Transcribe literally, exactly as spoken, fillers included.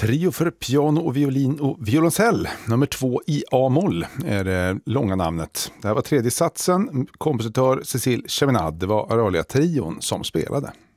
Trio för piano och violin och violoncell. Nummer två i A-moll är det långa namnet. Det här var tredje satsen. Kompositör Cécile Chaminade. Det var Aralia-trion som spelade.